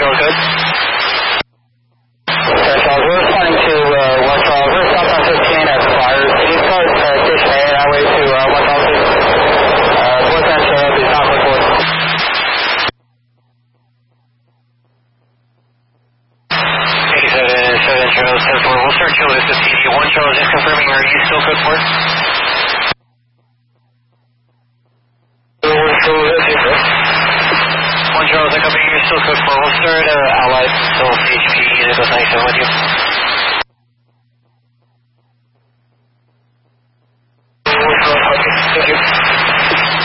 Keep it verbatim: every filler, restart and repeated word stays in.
Charles, good. Okay, Charles, we're responding to uh, one Charles. We're southbound fifteen at Flyers. Can you start uh, station A that way to uh, one Charles? Uh, boyfriend show up, he's not reporting. eighty-seven, seven, zero, seven, four. We'll start you with fifteen. one Charles, just confirming, are you still good for it? one Charles, I copy, you're still good for it. We'll start uh, Allied, still C H P, it goes nice with you.